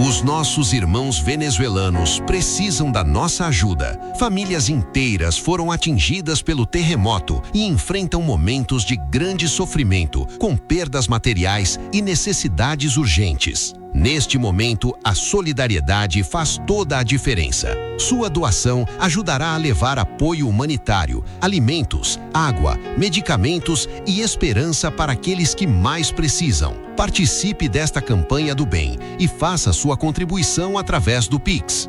Os nossos irmãos venezuelanos precisam da nossa ajuda. Famílias inteiras foram atingidas pelo terremoto e enfrentam momentos de grande sofrimento, com perdas materiais e necessidades urgentes. Neste momento, a solidariedade faz toda a diferença. Sua doação ajudará a levar apoio humanitário, alimentos, água, medicamentos e esperança para aqueles que mais precisam. Participe desta campanha do bem e faça sua contribuição através do Pix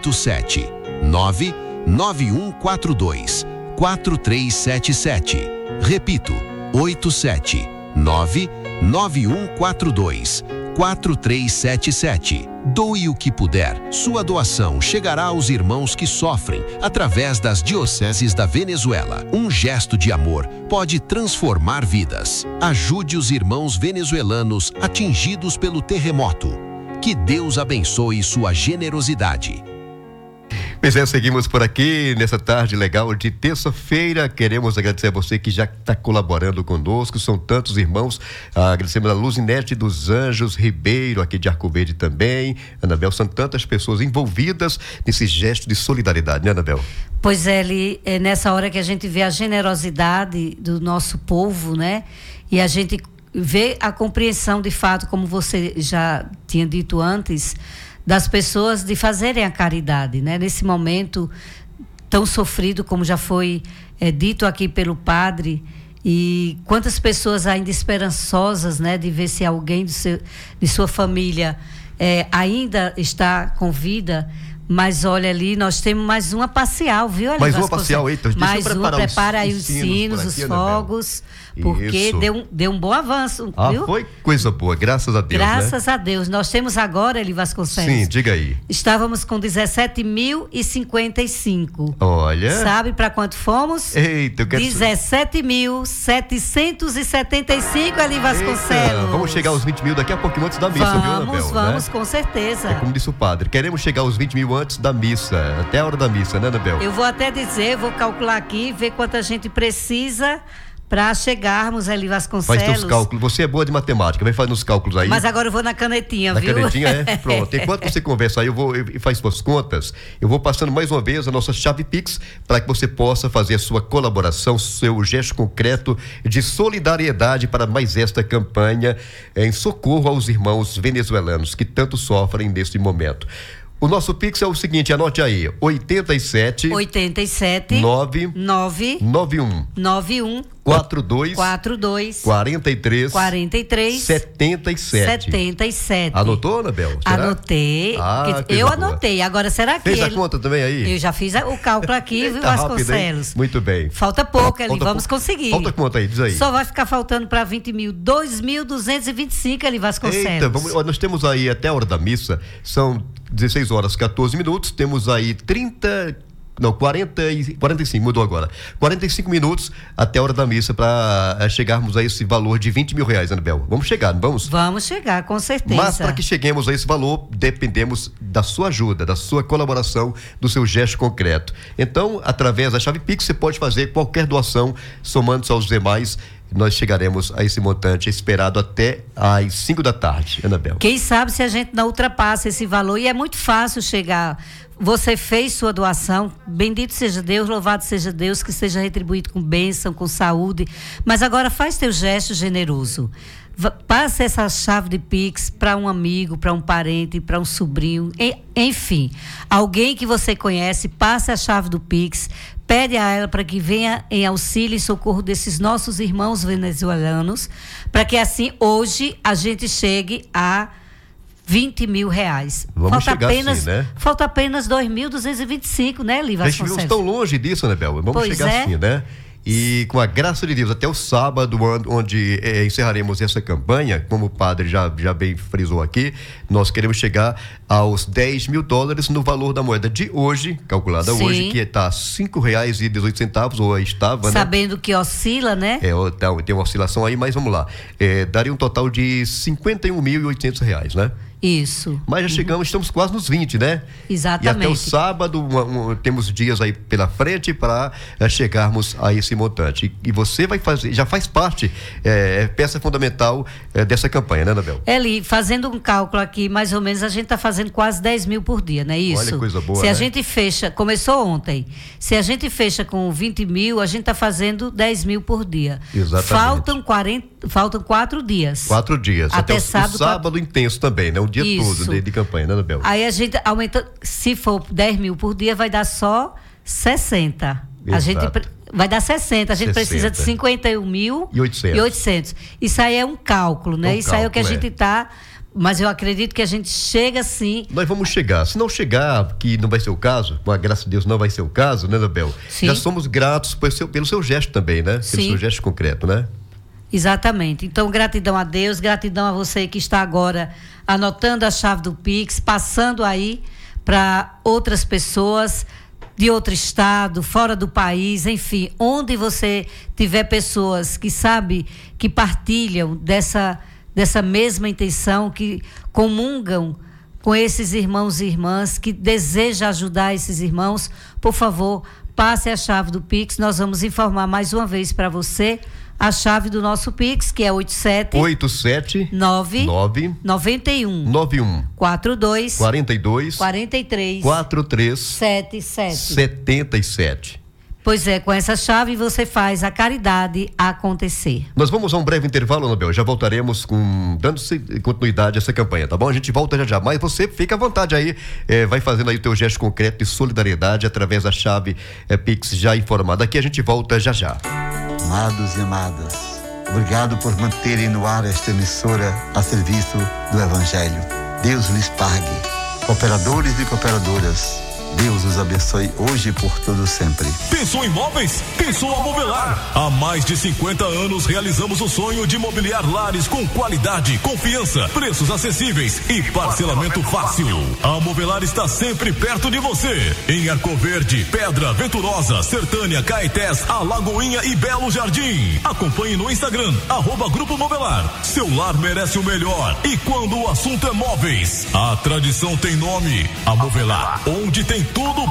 879-9142-4377. Repito, 879-9142-4377. Doe o que puder. Sua doação chegará aos irmãos que sofrem através das dioceses da Venezuela. Um gesto de amor pode transformar vidas. Ajude os irmãos venezuelanos atingidos pelo terremoto. Que Deus abençoe sua generosidade. Pois é, seguimos por aqui nessa tarde legal de terça-feira. Queremos agradecer a você que já está colaborando conosco. São tantos irmãos. Agradecemos a Luzinete dos Anjos Ribeiro, aqui de Arco Verde também. Anabel, são tantas pessoas envolvidas nesse gesto de solidariedade, né, Anabel? Pois é, é nessa hora que a gente vê a generosidade do nosso povo, né? E a gente vê a compreensão de fato, como você já tinha dito antes, das pessoas de fazerem a caridade, né? Nesse momento tão sofrido, como já foi dito aqui pelo padre, e quantas pessoas ainda esperançosas, né? De ver se alguém de sua família ainda está com vida. Mas olha ali, nós temos mais uma parcial, viu? Mais uma parcial, eita. Mais uma, prepara aí os sinos, os fogos, porque deu um bom avanço, viu? Foi coisa boa, graças a Deus, Graças a Deus. Nós temos agora, Eli Vasconcelos. Sim, diga aí. Estávamos com 17.055. Olha. Sabe para quanto fomos? Eita, eu quero... 17.775, Eli Vasconcelos. Eita, vamos chegar aos 20 mil daqui a pouquinho antes da missa, viu, Anabel? Vamos, né? Com certeza. É como disse o padre, queremos chegar aos 20 mil antes da missa, até a hora da missa, né, Anabel? Eu vou até dizer, vou calcular aqui, ver quanta gente precisa para chegarmos ali, Vasconcelos. Faz teus cálculos, você é boa de matemática, vai fazendo os cálculos aí. Mas agora eu vou na canetinha, viu? Na canetinha, pronto. Enquanto você conversa aí, e faz suas contas, eu vou passando mais uma vez a nossa chave Pix para que você possa fazer a sua colaboração, seu gesto concreto de solidariedade para mais esta campanha em socorro aos irmãos venezuelanos que tanto sofrem neste momento. O nosso Pix é o seguinte, anote aí, 87 9 91 42 43 77. Anotou, Anabel? Será? Anotei. Eu anotei. Agora, será que fez a conta também aí? Eu já fiz o cálculo aqui, viu, Vasconcelos? Muito bem. Falta pouco ali, vamos conseguir. Falta quanto aí? Diz aí. Só vai ficar faltando para 20 mil, 2.225 ali, Vasconcelos. Eita, nós temos aí até a hora da missa, são 16 horas 14 minutos, temos aí 45, mudou agora. 45 minutos até a hora da missa para chegarmos a esse valor de 20 mil reais, Anabel. Vamos chegar, não vamos? Vamos chegar, com certeza. Mas para que cheguemos a esse valor, dependemos da sua ajuda, da sua colaboração, do seu gesto concreto. Então, através da chave Pix, você pode fazer qualquer doação, somando-se aos demais. Nós chegaremos a esse montante esperado até às 5 da tarde, Anabel. Quem sabe se a gente não ultrapassa esse valor, e é muito fácil chegar. Você fez sua doação, bendito seja Deus, louvado seja Deus, que seja retribuído com bênção, com saúde, mas agora faz teu gesto generoso. Passa essa chave de Pix para um amigo, para um parente, para um sobrinho, enfim, alguém que você conhece, passe a chave do Pix, pede a ela para que venha em auxílio e socorro desses nossos irmãos venezuelanos, para que assim hoje a gente chegue a 20 mil reais. Vamos chegar assim, né? Falta apenas 2.225, né, Eli Vasconcelos? Nós estamos tão longe disso, Anabel. Vamos chegar assim, né? E com a graça de Deus, até o sábado, onde encerraremos essa campanha, como o padre já bem frisou aqui, nós queremos chegar aos 10 mil dólares no valor da moeda de hoje, calculada hoje, que está R$5,18, ou estava, sabendo, né? Que oscila, né? Tem uma oscilação aí, mas vamos lá. Daria um total de R$51.800, né? Isso. Mas já chegamos, estamos quase nos 20, né? Exatamente. E até o sábado, temos dias aí pela frente para chegarmos a esse montante. E você vai fazer, já faz parte, peça fundamental dessa campanha, né, Anabel? Eli, fazendo um cálculo aqui, mais ou menos, a gente está fazendo quase 10 mil por dia, não é isso? Olha que coisa boa, Se né? a gente fecha, começou ontem, se a gente fecha com 20 mil, a gente está fazendo 10 mil por dia. Exatamente. Faltam 4 dias. 4 dias. Até o sábado intenso também, né? O dia Isso. todo de campanha, né, Anabel? Aí a gente aumenta, se for 10 mil por dia, vai dar só 60. A gente vai dar 60. A gente precisa de 51.800. Isso aí é um cálculo, né? Isso aí é o que a gente está. Mas eu acredito que a gente chega sim. Nós vamos chegar. Se não chegar, que não vai ser o caso, com a graça de Deus não vai ser o caso, né, Anabel? Sim. Já somos gratos pelo seu gesto também, né? Sim. Pelo seu gesto concreto, né? Exatamente. Então, gratidão a Deus, gratidão a você que está agora anotando a chave do Pix, passando aí para outras pessoas de outro estado, fora do país, enfim, onde você tiver pessoas que sabe, que partilham dessa mesma intenção, que comungam com esses irmãos e irmãs, que desejam ajudar esses irmãos, por favor, passe a chave do Pix. Nós vamos informar mais uma vez para você a chave do nosso Pix, que é 87 9 91 42 43 77. Pois é, com essa chave você faz a caridade acontecer. Nós vamos a um breve intervalo, Anabel. Já voltaremos dando continuidade a essa campanha, tá bom? A gente volta já. Mas você fica à vontade aí, vai fazendo aí o teu gesto concreto de solidariedade através da chave Pix já informada. Aqui a gente volta já. Amados e amadas, obrigado por manterem no ar esta emissora a serviço do Evangelho. Deus lhes pague. Cooperadores e cooperadoras, Deus os abençoe hoje e por todo sempre. Pensou em móveis? Pensou a Movelar. Há mais de 50 anos realizamos o sonho de mobiliar lares com qualidade, confiança, preços acessíveis e parcelamento fácil. A Movelar está sempre perto de você. Em Arco Verde, Pedra, Venturosa, Sertânia, Caetés, Alagoinha e Belo Jardim. Acompanhe no Instagram, @Grupo Movelar. Seu lar merece o melhor. E quando o assunto é móveis, a tradição tem nome. A Movelar, onde tem tudo